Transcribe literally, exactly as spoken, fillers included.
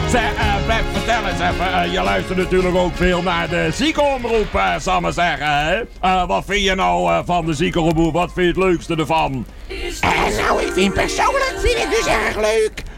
Zeg, uh, Beb, vertel eens even. Uh, je luistert natuurlijk ook veel naar de ziekenomroep, uh, zal maar zeggen. Hè? Uh, wat vind je nou uh, van de ziekenomroep? Wat vind je het leukste ervan? Uh, nou, ik vind persoonlijk vind ik dus erg leuk